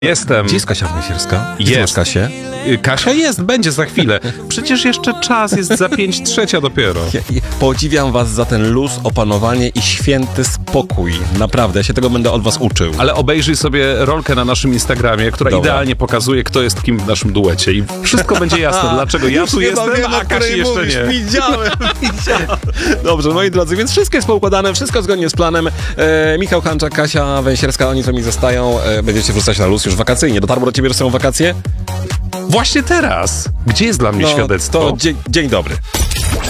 Jestem. Gdzie jest Kasia Wąsierska? Jest. Kasię? Kasia jest, będzie za chwilę. Przecież jeszcze czas, jest za 5:03 dopiero. Podziwiam was za ten luz, opanowanie i święty spokój. Naprawdę, ja się tego będę od was uczył. Ale obejrzyj sobie rolkę na naszym Instagramie, która Dobra. idealnie pokazuje, kto jest kim w naszym duecie. I wszystko będzie jasne, dlaczego ja tu jestem, a Kasi jeszcze nie. Widziałem. Dobrze, moi drodzy, więc wszystko jest poukładane, wszystko zgodnie z planem. Michał Hanczak, Kasia Węsierska, oni z mi zostają. Będziecie wrzucać na luz już wakacyjnie. Dotarło do ciebie, że są wakacje? Właśnie teraz. Gdzie jest dla mnie świadectwo? To dzień dobry.